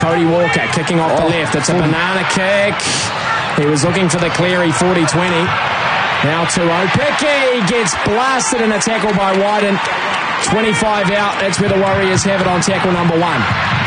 Cody Walker kicking off the left. It's a banana kick. He was looking for the Cleary 40-20. Now to Opiki. Gets blasted in a tackle by Wyden. 25 out. That's where the Warriors have it on tackle number 1.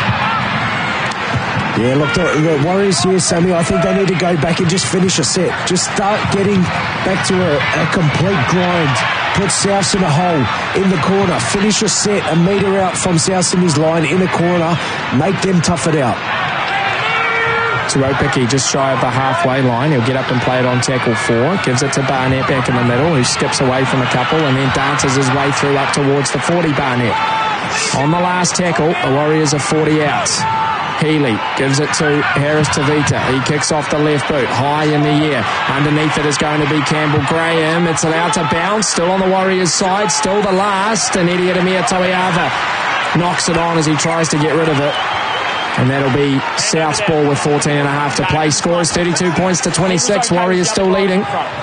Yeah, look, the Warriors here, Sammy, I think they need to go back and just finish a set. Just start getting back to a complete grind. Put South in a hole in the corner. Finish a set, a metre out from South Sydney's line in a corner. Make them tough it out. Tuopiki just shy of the halfway line. He'll get up and play it on tackle 4. Gives it to Barnett back in the middle, who skips away from a couple and then dances his way through up towards the 40 Barnett. On the last tackle, the Warriors are 40 out. Healy gives it to Harris Tavita. He kicks off the left boot, high in the air. Underneath it is going to be Campbell Graham. It's allowed to bounce, still on the Warriors' side, still the last. And Eddie Ademir Toiava knocks it on as he tries to get rid of it. And that'll be South's ball with 14 and a half to play. Score is 32 points to 26. Warriors still leading.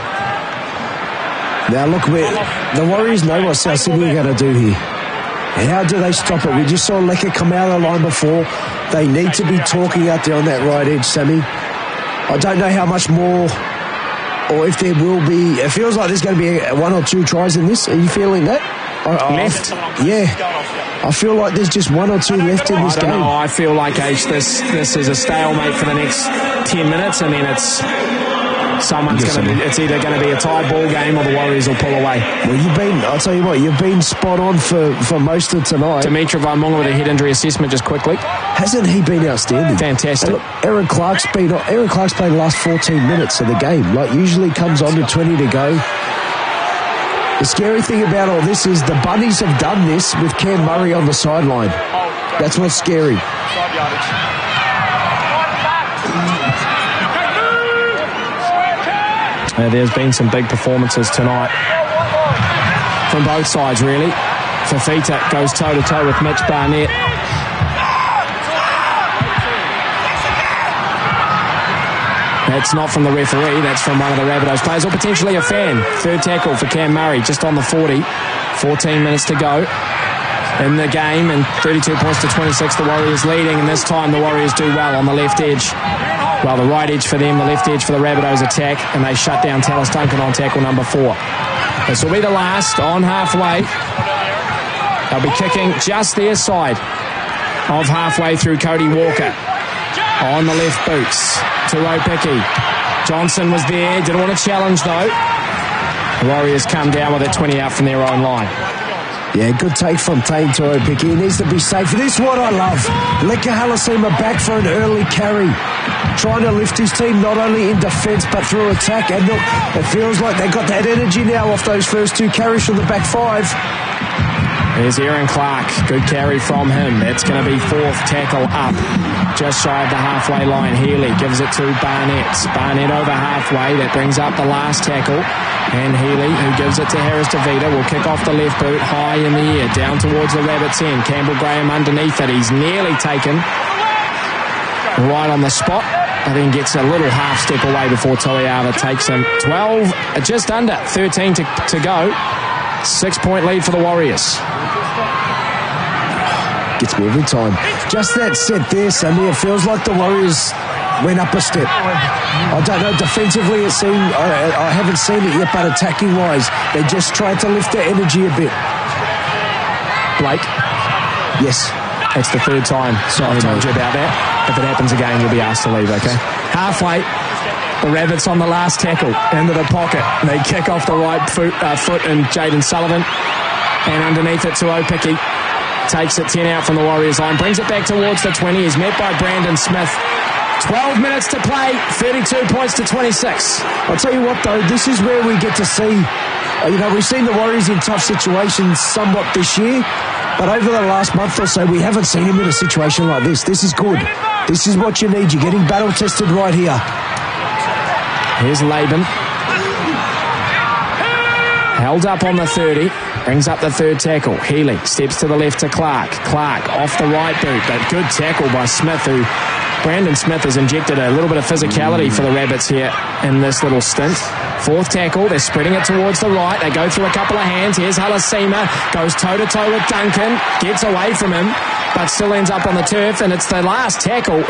Now look, the Warriors know what South Sydney are going to do here. How do they stop it? We just saw Lecker come out of the line before. They need to be talking out there on that right edge, Sammy. I don't know how much more, or if there will be. It feels like there's going to be 1 or 2 tries in this. Are you feeling that? Left? Yeah. I feel like there's just 1 or 2 left in this game. I don't know. I feel like, this is a stalemate for the next 10 minutes, and then it's either going to be a tie ball game or the Warriors will pull away. Well, I'll tell you what, you've been spot on for most of tonight. Dimitri Vaimunga with a head injury assessment just quickly. Hasn't he been outstanding? Fantastic. Look, Aaron Clark's played the last 14 minutes of the game. Like, usually comes on to 20 to go. The scary thing about all this is the Bunnies have done this with Cam Murray on the sideline. That's what's scary. There's been some big performances tonight from both sides, really. Fafita goes toe-to-toe with Mitch Barnett. That's not from the referee, that's from one of the Rabbitohs players, or potentially a fan. Third tackle for Cam Murray, just on the 40. 14 minutes to go in the game, and 32 points to 26, the Warriors leading, and this time the Warriors do well on the left edge. Well, the right edge for them, the left edge for the Rabbitohs attack, and they shut down Tallis Duncan on tackle number 4. This will be the last on halfway. They'll be kicking just their side of halfway through. Cody Walker on the left boots to Opiki. Johnson was there, didn't want to challenge though. The Warriors come down with it 20 out from their own line. Yeah, good take from Tane to Opiki. He needs to be safe. This is what I love. Leka Halasima back for an early carry. Trying to lift his team not only in defence but through attack. And look, it feels like they've got that energy now off those first 2 carries from the back 5. There's Aaron Clark. Good carry from him. That's going to be 4th tackle up. Just shy of the halfway line. Healy gives it to Barnett. Barnett over halfway. That brings up the last tackle. And Healy, who gives it to Harris Tavita, will kick off the left boot high in the air, down towards the Rabbits' end. Campbell Graham underneath it. He's nearly taken right on the spot, but then gets a little half step away before Toiava takes him. 12, just under 13 to go. 6-point lead for the Warriors. Gets me every time. Just that set there, Sammy, it feels like the Warriors went up a step. I don't know, defensively it seemed, I haven't seen it yet, but attacking-wise, they just tried to lift their energy a bit. Blake? Yes. It's the 3rd time I've told you about that. If it happens again, you'll be asked to leave, okay? Halfway, the Rabbits on the last tackle, into the pocket. They kick off the right foot and Jaden Sullivan, and underneath it to Opiki. Takes it 10 out from the Warriors line, brings it back towards the 20, is met by Brandon Smith. 12 minutes to play, 32 points to 26. I'll tell you what though, this is where we get to see, we've seen the Warriors in tough situations somewhat this year, but over the last month or so, we haven't seen him in a situation like this. This is good. This is what you need. You're getting battle tested right here. Here's Laban. Held up on the 30. Brings up the 3rd tackle. Healy steps to the left to Clark. Clark off the right boot. But good tackle by Smith, who Brandon Smith has injected a little bit of physicality for the Rabbits here in this little stint. Fourth tackle, they're spreading it towards the right. They go through a couple of hands. Here's Halasima, goes toe-to-toe with Duncan, gets away from him, but still ends up on the turf, and it's the last tackle